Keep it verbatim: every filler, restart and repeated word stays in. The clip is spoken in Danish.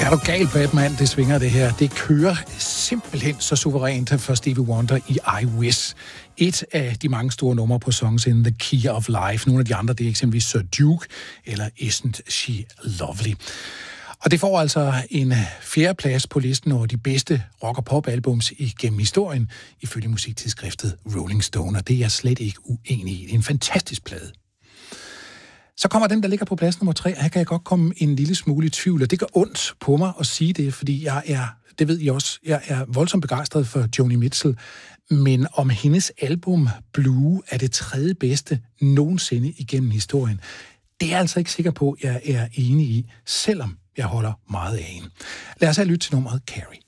Er du gal, Batman? Det svinger det her. Det kører simpelthen så suverænt for Stevie Wonder i I Wish. Et af de mange store numre på songs in The Key of Life. Nogle af de andre, det er eksempelvis Sir Duke eller Isn't She Lovely. Og det får altså en fjerdeplads på listen over de bedste rock- og pop-albums igennem historien, ifølge musiktidsskriftet Rolling Stone, og det er jeg slet ikke uenig i. Det er en fantastisk plade. Så kommer den, der ligger på plads nummer tre, og her kan jeg godt komme en lille smule i tvivl, og det gør ondt på mig at sige det, fordi jeg er, det ved I også, jeg er voldsomt begejstret for Joni Mitchell, men om hendes album Blue er det tredje bedste nogensinde igennem historien, det er jeg altså ikke sikker på, jeg er enig i, selvom jeg holder meget af hende. Lad os have lytte til nummeret Carrie.